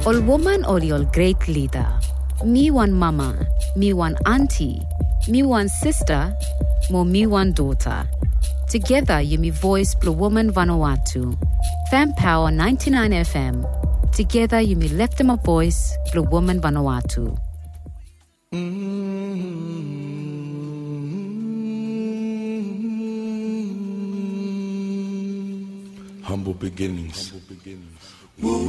Ol woman ol great leader. Me one mama, me one auntie, me one sister, mo me one daughter. Together you me voice Blue Woman Vanuatu. Fan Power 99 FM. Together you me left them a voice Blue Woman Vanuatu. Humble beginnings.